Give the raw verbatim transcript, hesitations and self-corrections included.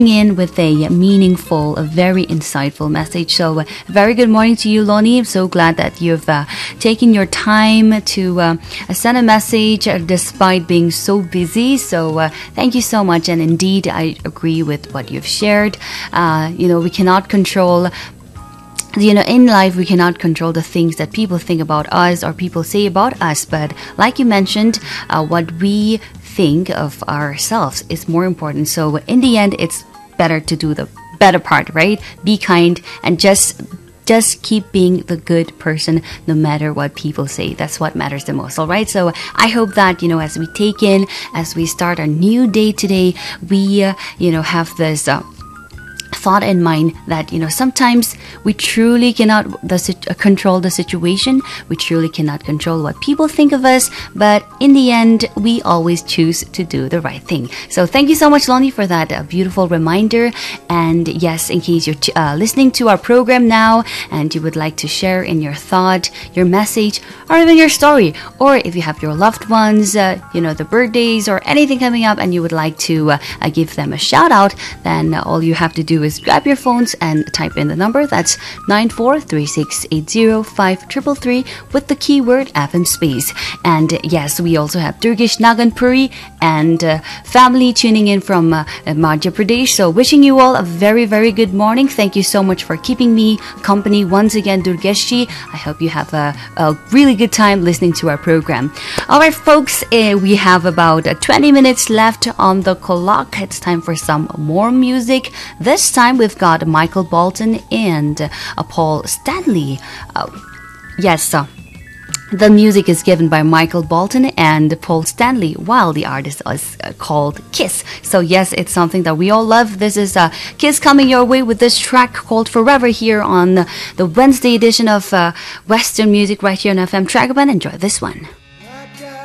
in with a meaningful, a very insightful message. So, uh, very good morning to you, Lonnie. I'm so glad that you've uh, taken your time to uh, send a message uh, despite being so busy. So, uh, thank you so much. And indeed, I agree with what you've shared. Uh, you know, we cannot control. You know, in life, we cannot control the things that people think about us or people say about us. But like you mentioned, uh, what we think of ourselves is more important. So in the end, it's better to do the better part, right? Be kind and just just keep being the good person no matter what people say. That's what matters the most. All right. So I hope that, you know, as we take in, as we start our new day today, we, uh, you know, have this uh, thought in mind that, you know, sometimes we truly cannot the, uh, control the situation. We truly cannot control what people think of us. But in the end, we always choose to do the right thing. So thank you so much, Lonnie, for that uh, beautiful reminder. And yes, in case you're t- uh, listening to our program now and you would like to share in your thought, your message, or even your story, or if you have your loved ones, uh, you know, the birthdays or anything coming up and you would like to uh, uh, give them a shout out, then uh, all you have to do is grab your phones and type in the number. That's nine four three six eight zero five three three three with the keyword F M space. And uh, yes, we also have Durgesh Naganpuri and uh, family tuning in from uh, Madhya Pradesh. So wishing you all a very, very good morning. Thank you so much for keeping me company once again, Durgesh. I hope you have a, a really good time listening to our program. All right, folks, uh, we have about uh, twenty minutes left on the clock. It's time for some more music. This time we've got Michael Bolton and uh, Paul Stanley. Uh, yes, uh, the music is given by Michael Bolton and Paul Stanley, while the artist is uh, called Kiss. So yes, it's something that we all love. This is uh, Kiss coming your way with this track called Forever here on the Wednesday edition of uh, Western Music right here on F M Tragaban. Enjoy this one.